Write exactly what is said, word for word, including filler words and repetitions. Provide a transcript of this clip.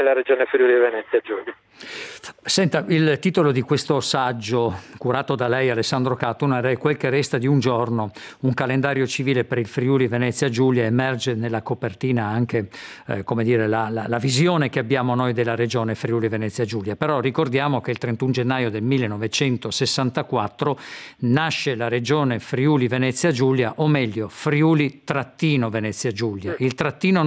nella regione Friuli Venezia Giulia. Senta, il titolo di questo saggio curato da lei, Alessandro Catona, è Quel che resta di un giorno, un calendario civile per il Friuli Venezia Giulia. Emerge nella copertina anche eh, come dire, la, la, la visione che abbiamo noi della regione Friuli Venezia Giulia. Però ricordiamo che il trentuno gennaio del millenovecentosessantaquattro nasce la regione Friuli Venezia Giulia, o meglio Friuli trattino Venezia Giulia. Il trattino